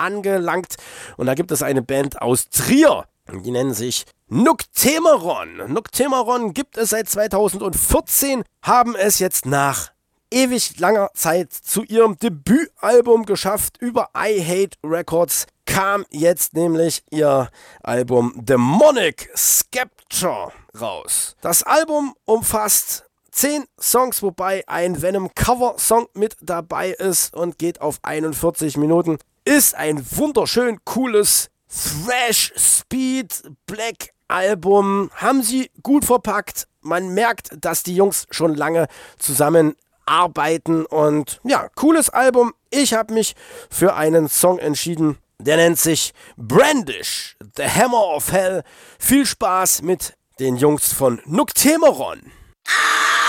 angelangt. Und da gibt es eine Band aus Trier. Die nennen sich Noctemeron. Noctemeron gibt es seit 2014, haben es jetzt nach ewig langer Zeit zu ihrem Debütalbum geschafft. Über I Hate Records kam jetzt nämlich ihr Album Demonic Scepter raus. Das Album umfasst 10 Songs, wobei ein Venom-Cover-Song mit dabei ist und geht auf 41 Minuten. Ist ein wunderschön cooles Thrash, Speed, Black Album. Haben sie gut verpackt. Man merkt, dass die Jungs schon lange zusammenarbeiten und ja, cooles Album. Ich habe mich für einen Song entschieden, der nennt sich Brandish, The Hammer of Hell. Viel Spaß mit den Jungs von Noctemeron.